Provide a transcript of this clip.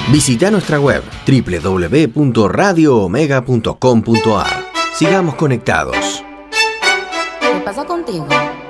Visita nuestra web www.radioomega.com.ar. Sigamos conectados. ¿Qué pasa contigo?